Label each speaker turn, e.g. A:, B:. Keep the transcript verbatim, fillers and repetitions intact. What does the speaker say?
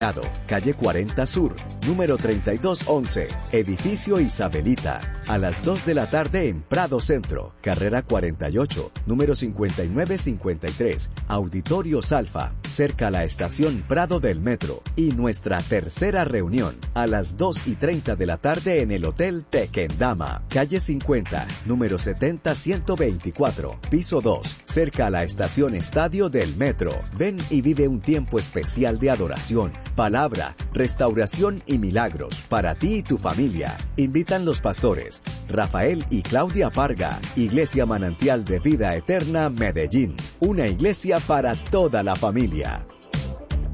A: Calle cuarenta Sur, número treinta y dos once, Edificio Isabelita, a las dos de la tarde en Prado Centro, carrera cuarenta y ocho, número cincuenta y nueve cincuenta y tres, Auditorios Alfa, cerca a la estación Prado del Metro, y nuestra tercera reunión, a las dos y treinta de la tarde en el Hotel Tequendama, calle cincuenta, número setenta ciento veinticuatro, piso dos, cerca a la estación Estadio del Metro. Ven y vive un tiempo especial de adoración, palabra, restauración y milagros para ti y tu familia. Invitan los pastores Rafael y Claudia Parga. Iglesia Manantial de Vida Eterna Medellín. Una iglesia para toda la familia.